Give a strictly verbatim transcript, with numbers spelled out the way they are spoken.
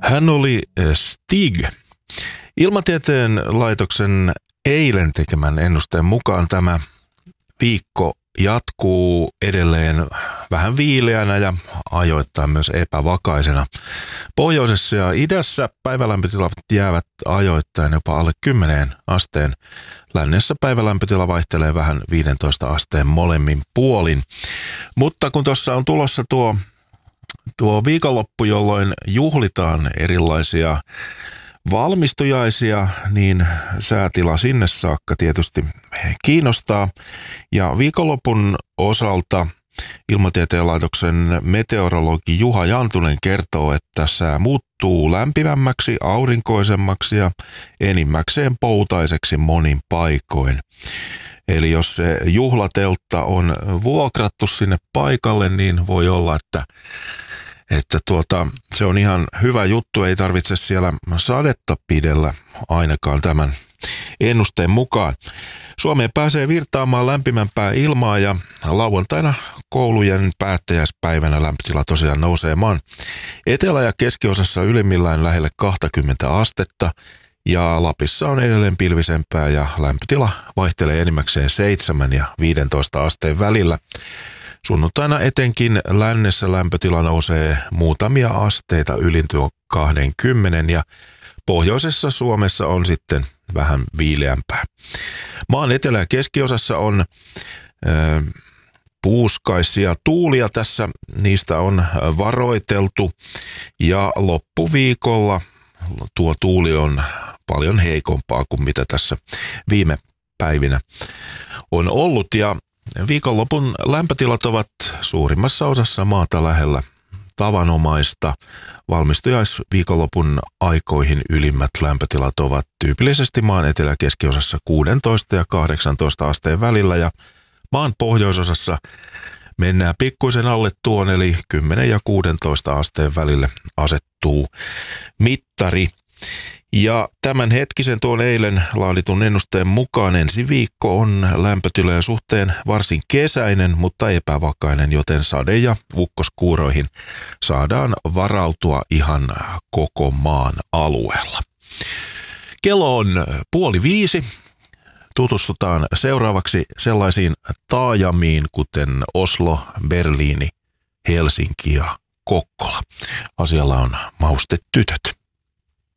Hän oli Stig. Ilmatieteen laitoksen eilen tekemän ennusteen mukaan tämä viikko jatkuu edelleen vähän viileänä ja ajoittain myös epävakaisena. Pohjoisessa ja idässä päivälämpötilat jäävät ajoittain jopa alle kymmeneen asteen. Lännessä päivälämpötila vaihtelee vähän viisitoista asteen molemmin puolin. Mutta kun tuossa on tulossa tuo, tuo viikonloppu, jolloin juhlitaan erilaisia valmistujaisia, niin säätila sinne saakka tietysti kiinnostaa. Ja viikonlopun osalta Ilmatieteen laitoksen meteorologi Juha Jantunen kertoo, että sää muuttuu lämpimämmäksi, aurinkoisemmaksi ja enimmäkseen poutaiseksi monin paikoin. Eli jos se juhlateltta on vuokrattu sinne paikalle, niin voi olla, että Että tuota, se on ihan hyvä juttu, ei tarvitse siellä sadetta pidellä ainakaan tämän ennusteen mukaan. Suomeen pääsee virtaamaan lämpimämpää ilmaa ja lauantaina koulujen päättäjäispäivänä lämpötila tosiaan nousee maan etelä- ja keskiosassa ylimmillään lähelle kaksikymmentä astetta ja Lapissa on edelleen pilvisempää ja lämpötila vaihtelee enimmäkseen seitsemän ja viisitoista asteen välillä. Sunnuntaina etenkin lännessä lämpötila nousee muutamia asteita yli tuo kaksikymmentä ja pohjoisessa Suomessa on sitten vähän viileämpää. Maan etelä- ja keskiosassa on ö, puuskaisia tuulia tässä, niistä on varoiteltu ja loppuviikolla tuo tuuli on paljon heikompaa kuin mitä tässä viime päivinä on ollut ja viikonlopun lämpötilat ovat suurimmassa osassa maata lähellä tavanomaista. Valmistujaisviikonlopun aikoihin ylimmät lämpötilat ovat tyypillisesti maan etelä- ja keskiosassa kuusitoista ja kahdeksantoista asteen välillä ja maan pohjoisosassa mennään pikkuisen alle tuon eli kymmenen ja kuusitoista asteen välille asettuu mittari. Ja tämän hetkisen tuon eilen laaditun ennusteen mukaan ensi viikko on lämpötilojen suhteen varsin kesäinen, mutta epävakainen, joten sade- ja ukkoskuuroihin saadaan varautua ihan koko maan alueella. Kello on puoli viisi. Tutustutaan seuraavaksi sellaisiin taajamiin kuten Oslo, Berliini, Helsinki ja Kokkola. Asialla on maustetytöt.